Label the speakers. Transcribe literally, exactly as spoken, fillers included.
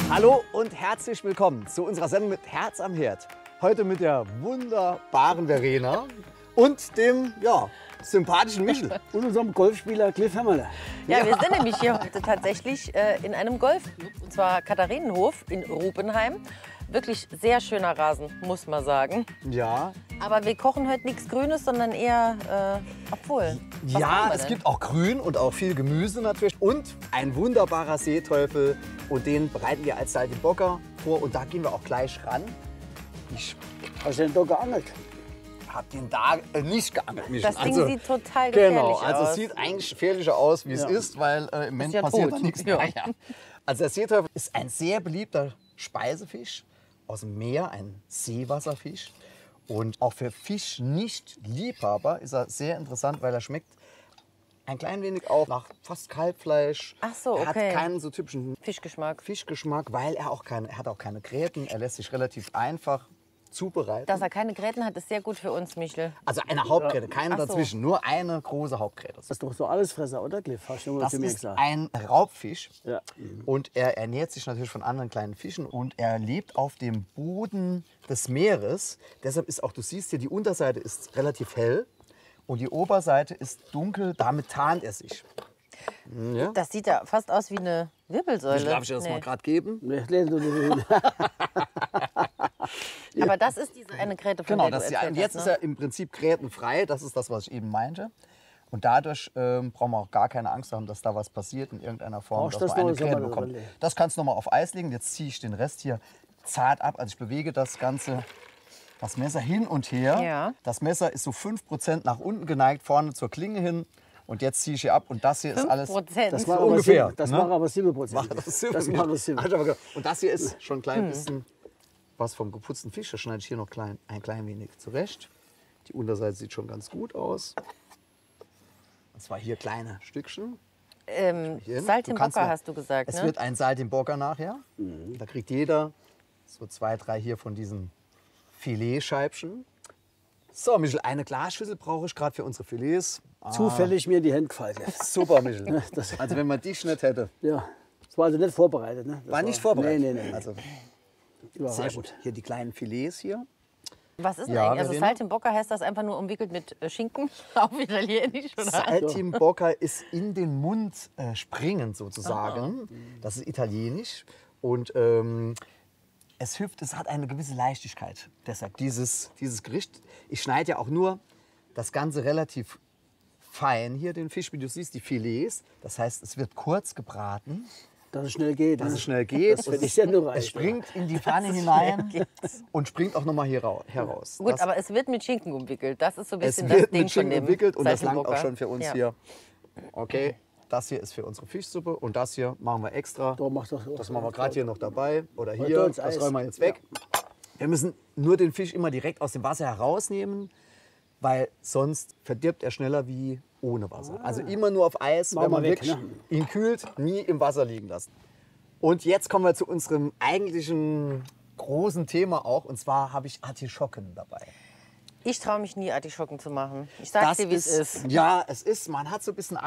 Speaker 1: Hallo und herzlich willkommen zu unserer Sendung mit Herz am Herd. Heute mit der wunderbaren Verena und dem ja, sympathischen Michel.
Speaker 2: Und unserem Golfspieler Cliff Hammerle.
Speaker 3: Ja, wir sind nämlich hier heute tatsächlich äh, in einem Golfclub, und zwar Katharinenhof in Rupenheim. Wirklich sehr schöner Rasen, muss man sagen.
Speaker 1: Ja,
Speaker 3: Aber wir kochen heute nichts Grünes, sondern eher, äh, obwohl. was
Speaker 1: ja
Speaker 3: machen wir
Speaker 1: es
Speaker 3: denn?
Speaker 1: gibt auch Grün und auch viel Gemüse natürlich. Und ein wunderbarer Seeteufel. Und den bereiten wir als Saltimbocca vor. Und da gehen wir auch gleich ran. Ich
Speaker 2: Hast du den da geangelt?
Speaker 1: habe den da äh, nicht geangelt, Michel.
Speaker 3: Das Ding sieht total gefährlich
Speaker 1: Genau, also
Speaker 3: aus.
Speaker 1: es sieht eigentlich gefährlicher aus, wie es
Speaker 2: Ja.
Speaker 1: ist, weil äh, im Moment
Speaker 3: ja
Speaker 1: passiert
Speaker 3: tot.
Speaker 1: da nichts
Speaker 3: Ja.
Speaker 1: mehr. Ja. Also der Seeteufel ist ein sehr beliebter Speisefisch aus dem Meer, ein Seewasserfisch. Und auch für Fischnicht-Liebhaber ist er sehr interessant, weil er schmeckt ein klein wenig auch nach fast Kalbfleisch.
Speaker 3: Ach so,
Speaker 1: Er
Speaker 3: okay.
Speaker 1: hat keinen so typischen
Speaker 3: Fischgeschmack.
Speaker 1: Fischgeschmack, weil er auch keine, er hat auch keine Gräten. Er lässt sich relativ einfach zubereiten.
Speaker 3: Dass er keine Gräten hat, ist sehr gut für uns, Michel.
Speaker 1: Also eine Hauptgräte, keine
Speaker 3: Ach so.
Speaker 1: dazwischen, nur eine große Hauptgräte.
Speaker 2: Das ist doch so Allesfresser, oder Cliff? Hast du mal
Speaker 1: Das
Speaker 2: zu mir
Speaker 1: ist
Speaker 2: gesagt.
Speaker 1: ein Raubfisch
Speaker 2: Ja.
Speaker 1: und er ernährt sich natürlich von anderen kleinen Fischen und er lebt auf dem Boden des Meeres. Deshalb ist auch, du siehst hier, die Unterseite ist relativ hell und die Oberseite ist dunkel. Damit tarnt er sich. Ja?
Speaker 3: Das sieht ja fast aus wie eine Wirbelsäule.
Speaker 1: Ich darf ich dir das
Speaker 3: Nee.
Speaker 1: mal gerade geben.
Speaker 2: Nee, nee, nee, nee, nee.
Speaker 3: Aber das ist diese eine Gräte, von
Speaker 1: Genau,
Speaker 3: der
Speaker 1: das
Speaker 3: du
Speaker 1: ist ja,
Speaker 3: erzählt
Speaker 1: und jetzt
Speaker 3: hast,
Speaker 1: ist
Speaker 3: ne?
Speaker 1: er im Prinzip grätenfrei. Das ist das, was ich eben meinte. Und dadurch ähm, brauchen wir auch gar keine Angst haben, dass da was passiert in irgendeiner Form,
Speaker 2: Brauchst
Speaker 1: dass
Speaker 2: das
Speaker 1: wir eine
Speaker 2: noch, soll
Speaker 1: Gräte
Speaker 2: man das
Speaker 1: bekommen.
Speaker 2: überlegen?
Speaker 1: Das kannst du noch mal auf Eis legen. Jetzt ziehe ich den Rest hier zart ab. Also ich bewege das Ganze, das Messer hin und her.
Speaker 3: Ja.
Speaker 1: Das Messer ist so fünf Prozent nach unten geneigt, vorne zur Klinge hin. Und jetzt ziehe ich hier ab. Und das hier ist
Speaker 3: fünf
Speaker 1: alles...
Speaker 3: Prozent.
Speaker 2: Das
Speaker 1: So
Speaker 2: war aber
Speaker 1: ungefähr,
Speaker 2: sieben- Das
Speaker 1: ne?
Speaker 2: war aber sieben Prozent.
Speaker 1: Mach das
Speaker 2: Das war das sieben.
Speaker 1: Hat aber ge- Und das hier ist schon ein klein bisschen was vom geputzten Fisch. Das schneide ich hier noch klein, ein klein wenig zurecht. Die Unterseite sieht schon ganz gut aus. Und zwar hier kleine Stückchen.
Speaker 3: Ähm,
Speaker 1: Hier. Du kannst
Speaker 3: Saltimbocca
Speaker 1: noch-
Speaker 3: hast du gesagt,
Speaker 1: Es
Speaker 3: ne?
Speaker 1: wird ein Saltimbocca nachher. Da kriegt jeder so zwei, drei hier von diesen Filetscheibchen. So, Michel, eine Glasschüssel brauche ich gerade für unsere Filets. Ah,
Speaker 2: Zufällig mir die Hände gefallen.
Speaker 1: super, Michel.
Speaker 2: Das,
Speaker 1: Also wenn man dich nicht hätte.
Speaker 2: ja. Das war also nicht vorbereitet. Ne? Das
Speaker 1: War nicht vorbereitet.
Speaker 2: Nee, nee, nee.
Speaker 1: Also sehr
Speaker 2: Überraschend.
Speaker 1: gut. Hier die kleinen Filets hier.
Speaker 3: Was ist denn
Speaker 1: Ja,
Speaker 3: eigentlich? Also
Speaker 1: Verena?
Speaker 3: Saltimbocca heißt das einfach nur umwickelt mit äh, Schinken auf Italienisch, oder?
Speaker 1: Saltimbocca ist in den Mund äh, springend sozusagen. Das ist italienisch. Und ähm, es hilft, es hat eine gewisse Leichtigkeit. Deshalb dieses, dieses Gericht. Ich schneide ja auch nur das Ganze relativ fein hier, den Fisch, wie du siehst, die Filets. Das heißt, es wird kurz gebraten,
Speaker 2: Dass es schnell geht.
Speaker 1: dass
Speaker 2: ne?
Speaker 1: es schnell geht.
Speaker 2: Das finde ich sehr nur
Speaker 1: Es springt in die Pfanne hinein und springt auch nochmal hier rau- heraus.
Speaker 3: Gut,
Speaker 1: Das-
Speaker 3: aber es wird mit Schinken umwickelt. Das ist so ein
Speaker 1: Es
Speaker 3: bisschen
Speaker 1: wird
Speaker 3: das Ding
Speaker 1: mit Schinken
Speaker 3: von dem
Speaker 1: entwickelt und das langt auch
Speaker 3: Saltimbocca.
Speaker 1: schon für uns
Speaker 3: Ja.
Speaker 1: hier. Okay, das hier ist für unsere Fischsuppe und das hier machen wir extra.
Speaker 2: Da macht das,
Speaker 1: Das machen wir gerade hier noch dabei oder
Speaker 2: Oder
Speaker 1: hier.
Speaker 2: da ins
Speaker 1: Das
Speaker 2: Eis.
Speaker 1: räumen wir jetzt weg. Wir müssen nur den Fisch immer direkt aus dem Wasser herausnehmen, weil sonst verdirbt er schneller wie ohne Wasser. Also immer nur auf Eis,
Speaker 2: Machen
Speaker 1: wenn man
Speaker 2: wir weg,
Speaker 1: wirklich
Speaker 2: ne?
Speaker 1: ihn kühlt, nie im Wasser liegen lassen. Und jetzt kommen wir zu unserem eigentlichen großen Thema auch. Und zwar habe ich Artischocken dabei.
Speaker 3: Ich traue mich nie, Artischocken zu machen. Ich sag's dir, wie es ist.
Speaker 1: Ja, es ist, man hat so ein bisschen